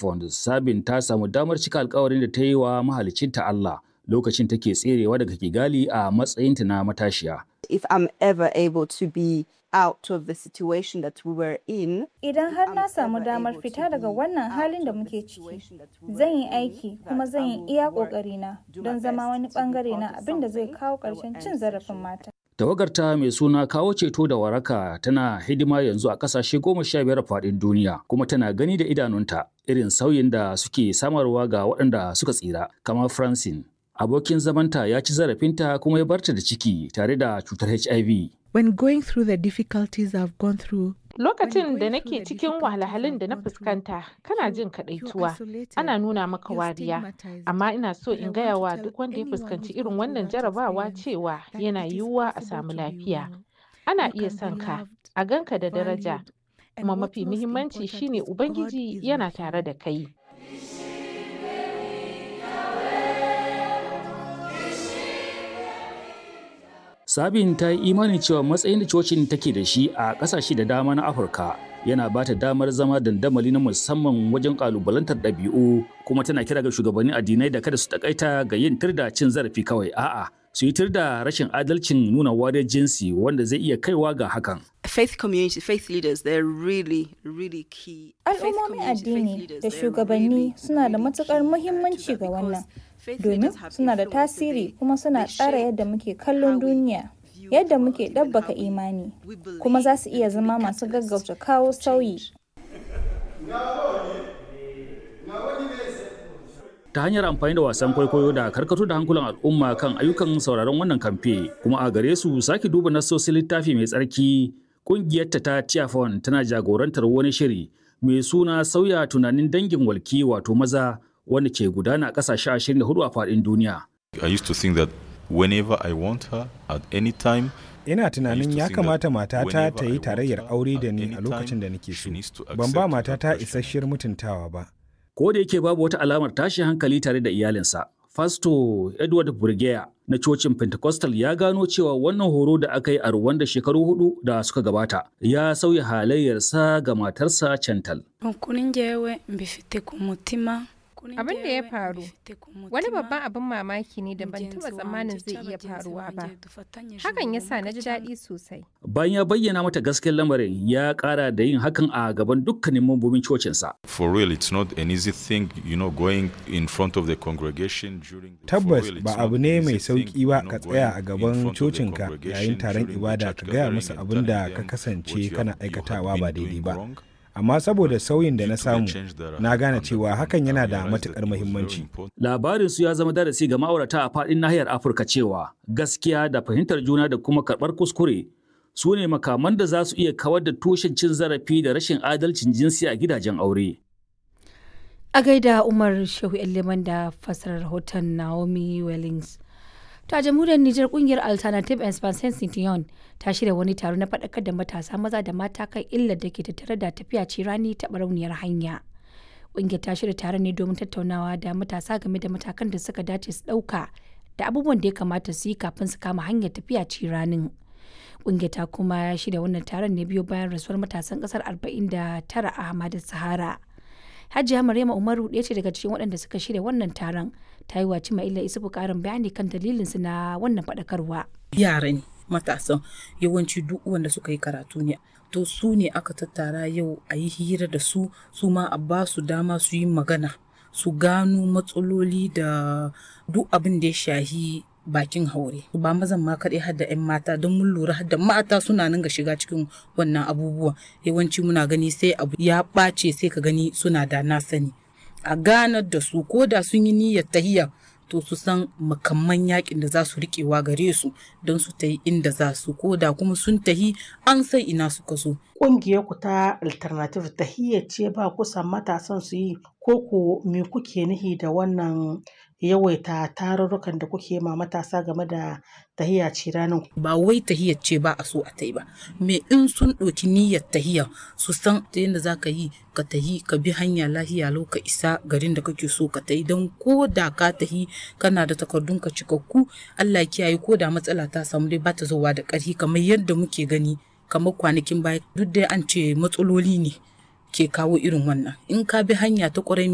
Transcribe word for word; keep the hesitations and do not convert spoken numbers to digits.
Fund, Sabin ta samu damar cika alkawarin da ta yi wa mahalicinta Allah lokacin take tserewa daga Kigali a matsayinta na matashiya. If I'm ever able to be out of the situation that we were in. Idan har na samu damar fita daga wannan halin da muke ciki, zan yi aiki kuma zan yi iya ƙoƙarina don zama wani ɓangare na abin da zai kawo ƙarshen cin zarafin mata. Tawagarta mai suna Kawo Ceto da Waraka tana hidima yanzu a ƙasashe goma sha biyar a faɗin duniya, kuma tana gani da idanunta irin sauyin da suke samarwa ga waɗanda suka tsira, kamar Francine. Abokin zamanta ya ci zarafinta kuma ya barta da ciki tare da cutar H I V. When going through the difficulties I've gone through, Lokacin da nake cikin wahalhalun da na fuskanta, kana jin kaɗaituwa, ana nuna maka wariya, amma ina so in gaya wa duk wanda ya fuskanci irin wannan jarabawa cewa yana yiwuwa a samu lafiya. Ana iya son ka, a ganka da daraja, kuma mafi muhimmanci shine Ubangiji yana tare da kai. Sabin ta yi imanin cewa matsayin da cocin take da shi a ƙasashe da dama na Afirka yana ba ta damar zama dandamali na musamman wajen ƙalubalantar ɗabi'u, kuma tana kira ga shugabannin addinai da kada su takaita ga yin tir da cin zarafi kawai, a'a su yi tir da rashin adalcin nuna wariyar jinsi wanda zai iya kaiwa ga hakan. Faith community, faith leaders, they're really, really key. Al'ummomin addini da shugabanni suna da matuƙar muhimmanci ga wannan. Domin suna da tasiri kuma suna tsara yadda muke kallon duniya, yadda muke ɗabbaka imani, kuma za su iya zama masu gaggauta kawo sauyi. Ta hanyar amfani da wasan kwaikwayo da karkato da hankulan al'umma kan ayyukan sauraron wannan kamfe, kuma a gare su sake duba nassosin littafi mai tsarki, ƙungiyarta ta Tearfund tana jagorantar wani shiri mai suna sauya tunanin dangin walki wato maza, wanda ke gudana a ƙasashe ashirin da hudu a faɗin duniya. I used to think that whenever I want her at any time, ina tunanin ya kamata matata ta yi tarayyar aure da ni a lokacin da nake so. Ban ba matata isasshiyar mutuntawa ba. Ko da yake babu wata alamar tashin hankali tare da iyalinsa, Fasto Edward Burgeya na cocin Pentecostal ya gano cewa wannan horo da aka yi a Rwanda shekaru hudu da suka gabata ya sauya halayyarsa ga matarsa Chantal. Abin da ya faru wani babban abin mamaki ne da ban taɓa tsammanin zai iya faruwa ba. Hakan ya sa na ji daɗi sosai. Bayan ya bayyana mata gaskiyar lamarin, ya ƙara da yin hakan a gaban dukkanin mambobin cocinsa. For real, it's not an easy thing, you know, going in front of the congregation during. Tabbas ba abu ne mai sauki ba ka tsaya a gaban cocinka yayin taron ibada ka gaya musu abin da ka kasance kana aikatawa ba daidai ba. Amma saboda sauyin da na samu, na gane cewa hakan yana da matuƙar muhimmanci. Labarin su ya zama darasi ga ma'aurata a faɗin nahiyar Afirka cewa gaskiya da fahimtar juna da kuma karɓar kuskure su ne makaman da za su iya kawar da tushen cin zarafi da rashin adalcin jinsi a gidajen aure. A gaida Umar Shehu Liman da fasarar rahoton Naomi Wellings. Ta jamhuriyar Nijar kungiyar Alternative Expansion Citiyon ta shirya wani taro na faɗakar da matasa maza da mata kan illar da ke tattare da tafiya ce rani ta barauniyar hanya. Kungiyar ta shirya taron ne domin tattaunawa da matasa game da matakan da suka dace su ɗauka da abubuwan da ya kamata su yi kafin su kama hanyar tafiya ce ranin. Kungiyar ta kuma shirya wannan taron ne biyo bayan rasuwar matasan ƙasar arba'in da tara a Hamadar Sahara. Hajiya Maryama Umaru ɗaya ce daga cikin waɗanda suka shirya wannan taron, ta yi wa Cimaila Isufu ƙarin bayani kan dalilinsu na wannan faɗakarwa. Yara ne matasan yawanci duk wanda suka yi karatu ne, to su ne aka tattara yau a yi hira da su, su ma a ba su dama su yi magana, su gano matsaloli da duk abin da ya shahi bakin haure. Ba mazan ma kaɗai har da 'yan mata, don mun lura har da mata suna nan ga shiga cikin wannan abubuwa. Yawanci muna gani sai abu ya ɓace sai ka gani suna da na sani. A ganar da su ko da sun yi niyyar tahiya, to su san makamman yakin da za su riƙewa gare su don su tahi inda za su, ko da kuma sun tahi an san ina suka so. Ƙungiyar ku ta Alternative tahiyya ce ba kusan matasan su yi, ko ku me kuke nihi da wannan yawaita tarurrukan da kuke ma matasa game da tahiya ce ranar? Ba wai tahiyar ce ba a so a tai ba, me in sun ɗauki niyyar tahiya su san ta yadda za ka yi ka tahi ka bi hanya lahiya lau ka isa garin da kake so ka tahi, don ko da ka tahi kana da takardun ka cikakku, Allah kiyaye ko da matsala ta samu dai ba ta zowa da ƙarfi kamar yadda muke gani kamar kwanakin baya. Duk dai an ce matsaloli ne ke kawo irin wannan. In ka bi hanya ta ƙwarai